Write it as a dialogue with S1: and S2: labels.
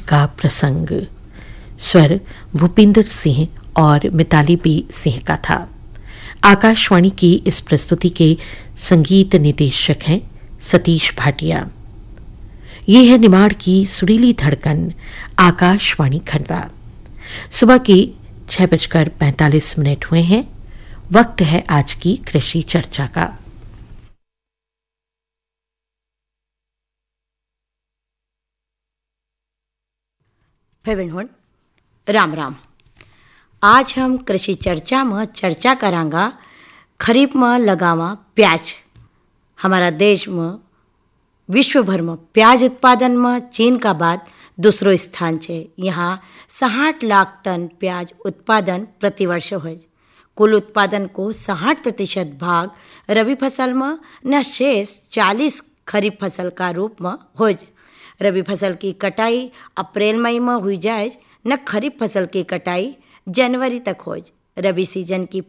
S1: का प्रसंग। स्वर भूपिंदर सिंह और मिताली बी सिंह का था। आकाशवाणी की इस प्रस्तुति के संगीत निदेशक हैं सतीश भाटिया। ये है निमाड़ की सुरीली धड़कन आकाशवाणी खंडवा। सुबह के 6:45 हुए हैं। वक्त है आज की कृषि चर्चा का।
S2: राम राम। आज हम कृषि चर्चा में चर्चा करांगा खरीफ में लगावा प्याज। हमारा देश में विश्व भर में प्याज उत्पादन में चीन का बाद दूसरो स्थान है। यहाँ 60 लाख टन प्याज उत्पादन प्रतिवर्ष हो। कुल उत्पादन को 60% भाग रबी फसल में न शेष 40 खरीफ फसल का रूप में हो। रबी फसल की कटाई अप्रैल मई में हुई जाए न खरीफ फसल की कटाई जनवरी तक हो। रबी सीजन की